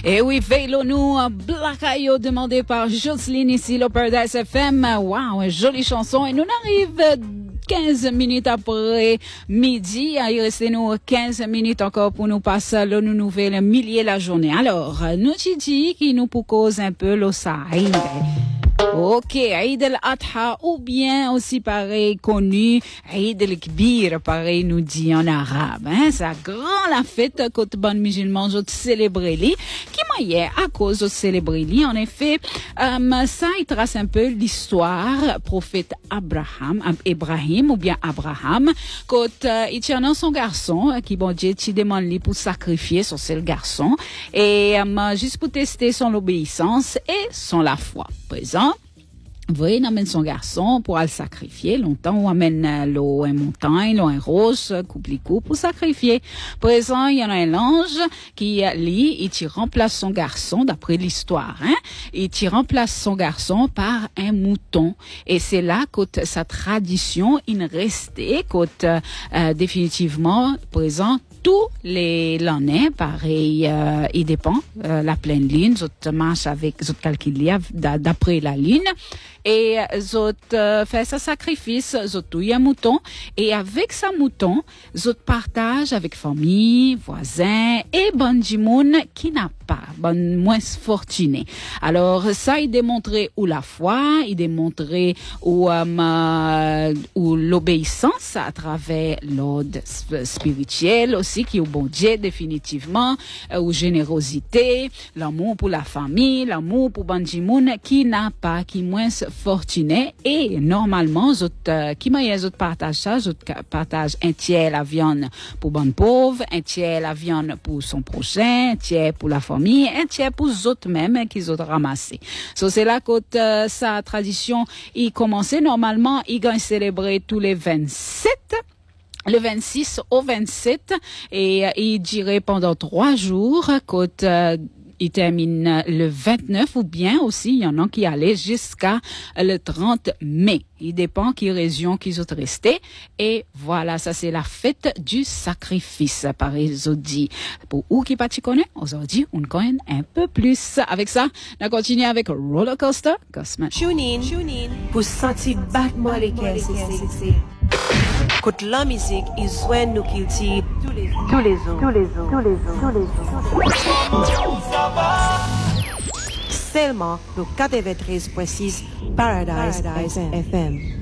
Et oui, veillons-nous, Black Ayo demandé par Jocelyne ici, le Paradise FM. Wow, jolie chanson. Et nous arrive 15 minutes après midi. Il reste nous 15 minutes encore pour nous passer le nouvel millier la journée. Alors, nous dit qui nous pour cause un peu le Saïd. Ok, Eid al-Adha ou bien aussi pareil connu Eid al-Kbir, pareil nous dit en arabe. C'est grand la fête côté bon musulman je célébrer li qui moyen à cause de célébrer li en effet ça il trace un peu l'histoire prophète Ibrahim ou bien Abraham quand il tient son garçon qui bon Dieu qui demande lui pour sacrifier son seul garçon et juste pour tester son obéissance et son la foi. Présent oui, on amène son garçon pour le sacrifier. Longtemps, on amène l'eau en montagne, l'eau en rose, coupe pour sacrifier. Présent, il y en a un ange qui lit, il remplace son garçon, d'après l'histoire, il remplace son garçon par un mouton. Et c'est là que sa tradition, il restait, définitivement, présent, tous les l'année, pareil, il dépend, la pleine ligne, zot marche avec, zot calcule d'après la ligne, et zot fait sa sacrifice, zot touille un mouton, et avec sa mouton, zot partage avec famille, voisins, et bon jimoun qui n'a pas, bon moins fortuné. Alors, ça, il démontrait où la foi, il démontrait où l'obéissance à travers l'ordre spirituel aussi, qui est au bon Dieu définitivement, ou générosité, l'amour pour la famille, l'amour pour Banjimoun qui n'a pas, qui moins fortuné et normalement qui m'a partage ça, partage un tiers la viande pour bon pauvre, un tiers la viande pour son prochain, un tiers pour la famille, un tiers pour les autres même qu'ils ont ramassé. So, c'est là que sa tradition il commençait normalement, il gagne célébrer tous les 27. Le 26 au 27 et il dirait pendant 3 jours quand il termine le 29 ou bien aussi il y en a qui allaient jusqu'à le 30 mai. Il dépend qui région qu'ils ont resté et voilà ça c'est la fête du sacrifice par aujourd'hui. Pour où qui pas tu connais aujourd'hui on connaît un peu plus. Avec ça on continue avec Roller Coaster Cosman. Tune in pour sentir battement les caisses. Quand la musique est soigne nous kilti tous les jours. Seulement le 93.6 Paradise FM.